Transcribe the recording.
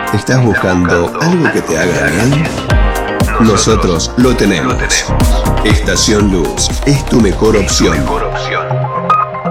¿Estás buscando algo que te haga bien? Nosotros lo tenemos. Estación Luz es tu mejor opción.